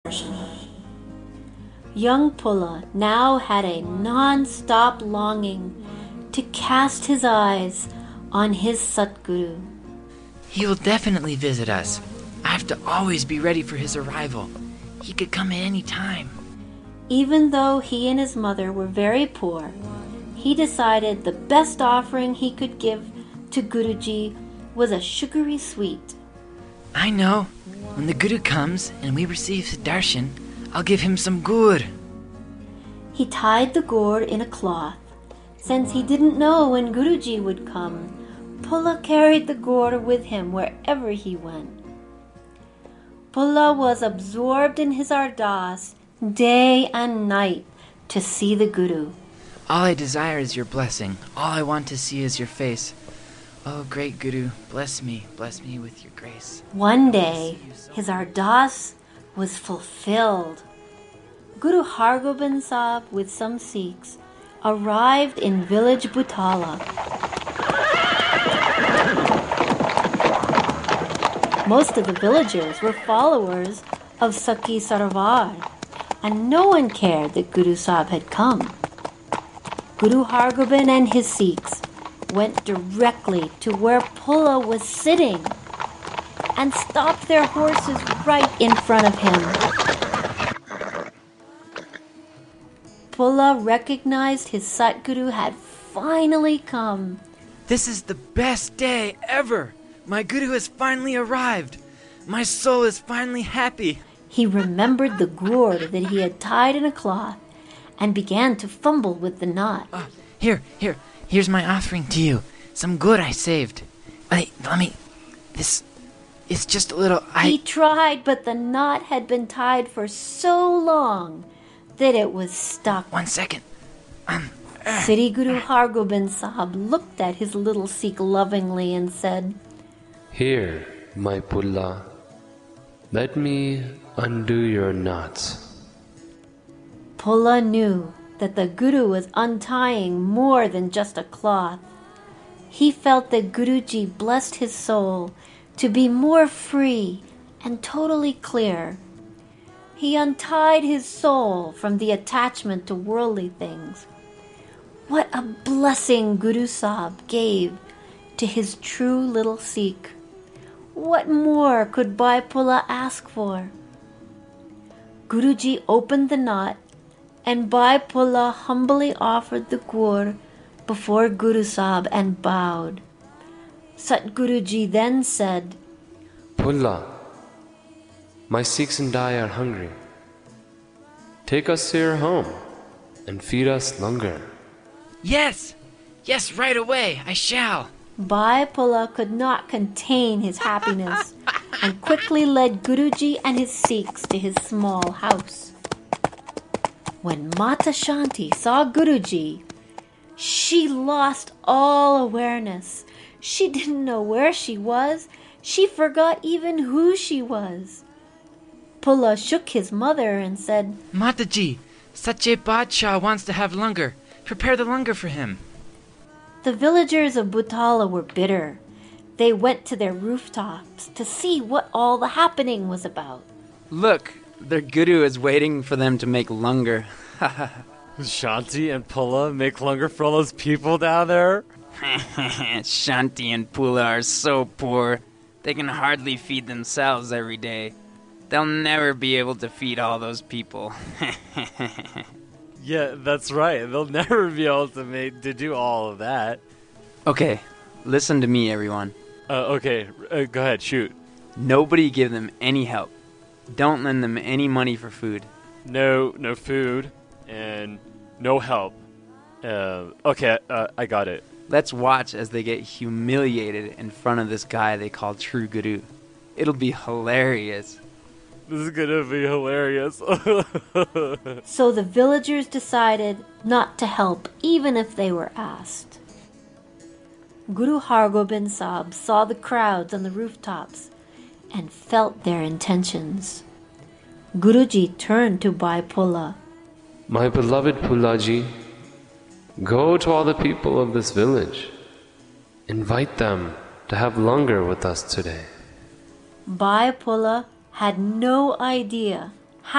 Young Pulla now had a non-stop longing to cast his eyes on his Satguru. He will definitely visit us. I have to always be ready for his arrival. He could come at any time. Even though he and his mother were very poor, he decided the best offering he could give to Guruji was a sugary sweet. I know. When the Guru comes and we receive darshan, I'll give him some gur. He tied the gourd in a cloth. Since he didn't know when Guruji would come, Pulla carried the gourd with him wherever he went. Pulla was absorbed in his ardas day and night to see the Guru. All I desire is your blessing. All I want to see is your face. Oh, great Guru, bless me with your grace. One day, his ardas was fulfilled. Guru Hargobind Sahib, with some Sikhs, arrived in village Butala. Most of the villagers were followers of Sakhi Sarwar, and no one cared that Guru Sahib had come. Guru Hargobind and his Sikhs went directly to where Pulla was sitting and stopped their horses right in front of him. Pulla recognized his Satguru had finally come. This is the best day ever. My Guru has finally arrived. My soul is finally happy. He remembered the gourd that he had tied in a cloth and began to fumble with the knot. Here's my offering to you. Some gur I saved. This is just a little, He tried, but the knot had been tied for so long that it was stuck. 1 second. Sri Guru Hargobind Sahib looked at his little Sikh lovingly and said, "Here, my Pulla, let me undo your knots." Pulla knew that the Guru was untying more than just a cloth. He felt that Guruji blessed his soul to be more free and totally clear. He untied his soul from the attachment to worldly things. What a blessing Guru Sahib gave to his true little Sikh. What more could Bhai Pulla ask for? Guruji opened the knot, and Bhai Pulla humbly offered the gur before Guru Sahib and bowed. Satguruji then said, "Pulla, my Sikhs and I are hungry. Take us to your home and feed us langar." Yes, right away, I shall. Bhai Pulla could not contain his happiness and quickly led Guruji and his Sikhs to his small house. When Mata Shanti saw Guruji, she lost all awareness. She didn't know where she was. She forgot even who she was. Pulla shook his mother and said, "Mataji, Sache Badshah wants to have langar. Prepare the langar for him." The villagers of Butala were bitter. They went to their rooftops to see what all the happening was about. Look, their Guru is waiting for them to make langar. Shanti and Pulla make langar for all those people down there? Shanti and Pulla are so poor, they can hardly feed themselves every day. They'll never be able to feed all those people. Yeah, that's right. They'll never be able to do all of that. Okay, listen to me, everyone. Okay, go ahead, shoot. Nobody give them any help. Don't lend them any money for food. No food, and no help. Okay, I got it. Let's watch as they get humiliated in front of this guy they call True Guru. It'll be hilarious. This is gonna be hilarious. So the villagers decided not to help even if they were asked. Guru Hargobind Sahib saw the crowds on the rooftops and felt their intentions. Guruji turned to Bhai Pulla. "My beloved Pullaji, go to all the people of this village. Invite them to have langar with us today." Bhai Pulla had no idea